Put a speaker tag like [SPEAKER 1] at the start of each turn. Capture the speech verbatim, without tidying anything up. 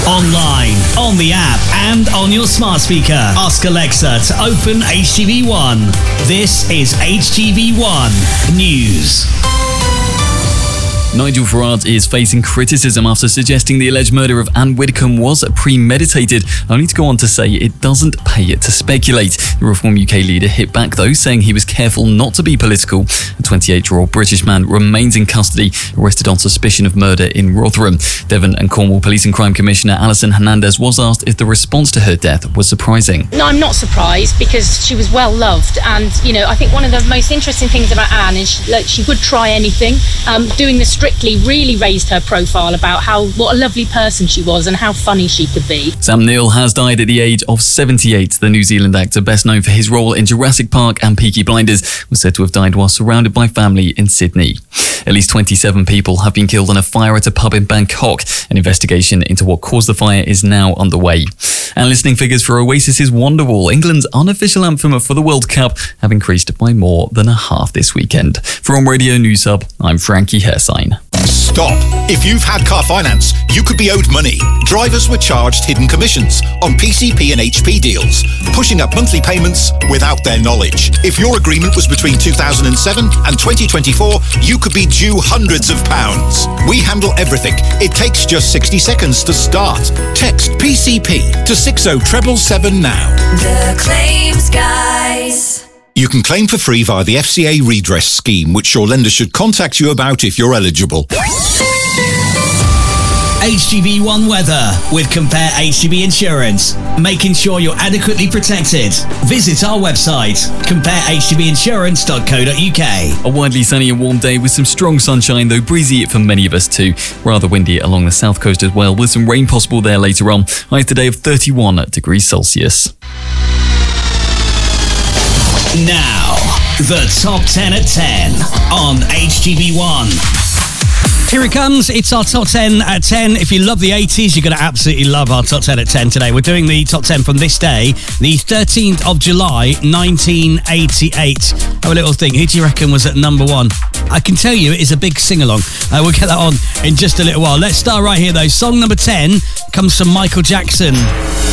[SPEAKER 1] Online, on the app, and on your smart speaker. Ask Alexa to open H T V one. This is H T V one News.
[SPEAKER 2] Nigel Farage is facing criticism after suggesting the alleged murder of Anne Widdecombe was premeditated, only to go on to say it doesn't pay it to speculate. The Reform U K leader hit back though, saying he was careful not to be political. A twenty-eight-year-old British man remains in custody, arrested on suspicion of murder in Rotherham. Devon and Cornwall Police and Crime Commissioner Alison Hernandez was asked if the response to her death was surprising.
[SPEAKER 3] No, I'm not surprised because she was well loved, and you know I think one of the most interesting things about Anne is she, like, she would try anything. Um, doing this Strictly really raised her profile about how what a lovely person she was and how funny she could be.
[SPEAKER 2] Sam Neill has died at the age of seventy-eight. The New Zealand actor, best known for his role in Jurassic Park and Peaky Blinders, was said to have died while surrounded by family in Sydney. At least twenty-seven people have been killed in a fire at a pub in Bangkok. An investigation into what caused the fire is now underway. And listening figures for Oasis's Wonderwall, England's unofficial anthem for the World Cup, have increased by more than a half this weekend. From Radio News Hub, I'm Frankie Hersign.
[SPEAKER 4] Stop. If you've had car finance, you could be owed money. Drivers were charged hidden commissions on P C P and H P deals, pushing up monthly payments without their knowledge. If your agreement was between two thousand seven and twenty twenty-four, you could be due hundreds of pounds. We handle everything. It takes just sixty seconds to start. Text P C P to six oh seven seven now.
[SPEAKER 5] The Claims Guys.
[SPEAKER 4] You can claim for free via the F C A redress scheme, which your lender should contact you about if you're eligible.
[SPEAKER 1] H T V one weather with Compare H D B Insurance, making sure you're adequately protected. Visit our website, compare h d b insurance dot co dot u k.
[SPEAKER 2] A widely sunny and warm day with some strong sunshine, though breezy for many of us too. Rather windy along the south coast as well, with some rain possible there later on. Highs today of thirty-one degrees Celsius.
[SPEAKER 1] Now, the top ten at ten on H T V one. Here it comes. It's our top ten at ten. If you love the eighties, you're going to absolutely love our top ten at ten today. We're doing the top ten from this day, the thirteenth of July, nineteen eighty-eight. Have a little think. Who do you reckon was at number one? I can tell you it is a big sing-along. Uh, we'll get that on in just a little while. Let's start right here, though. Song number ten comes from Michael Jackson.